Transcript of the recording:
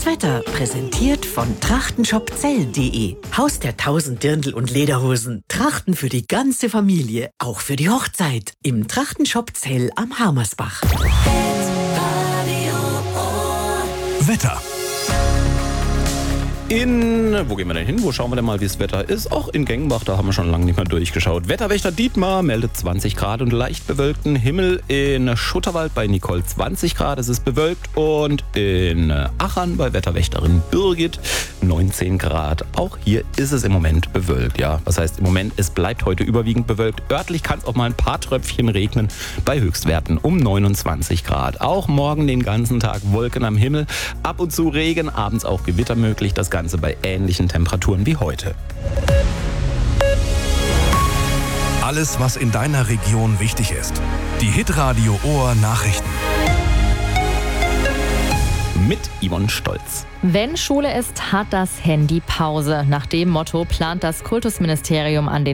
Das Wetter präsentiert von trachtenshopzell.de. Haus der 1000 Dirndl und Lederhosen. Trachten für die ganze Familie, auch für die Hochzeit. Im Trachtenshop Zell am Harmersbach. Wetter. Wo gehen wir denn hin? Wo schauen wir denn mal, wie das Wetter ist? Auch in Gengenbach, da haben wir schon lange nicht mehr durchgeschaut. Wetterwächter Dietmar meldet 20 Grad und leicht bewölkten Himmel. In Schutterwald bei Nicole 20 Grad, es ist bewölkt. Und in Achern bei Wetterwächterin Birgit 19 Grad. Auch hier ist es im Moment bewölkt. Ja, was heißt im Moment? Es bleibt heute überwiegend bewölkt. Örtlich kann es auch mal ein paar Tröpfchen regnen bei Höchstwerten um 29 Grad. Auch morgen den ganzen Tag Wolken am Himmel. Ab und zu Regen, abends auch Gewitter möglich. Das Ganze bei ähnlichen Temperaturen wie heute. Alles, was in deiner Region wichtig ist. Die Hitradio Ohr Nachrichten. Mit Yvonne Stolz. Wenn Schule ist, hat das Handy Pause. Nach dem Motto plant das Kultusministerium an den